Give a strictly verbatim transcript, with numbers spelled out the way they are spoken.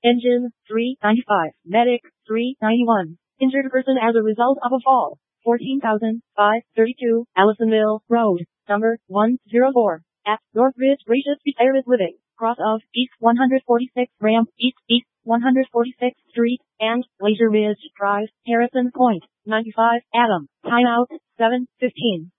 Engine, three ninety-five. Medic, three ninety-one. Injured person as a result of a fall, fourteen thousand five hundred thirty-two. Allisonville Road, number one oh four, at Northridge Gracious Retired Living, cross of East one forty-sixth Ramp, East East one forty-sixth Street, and Glacier Ridge Drive, Harrison Point, ninety-five. Adam, timeout, seven fifteen.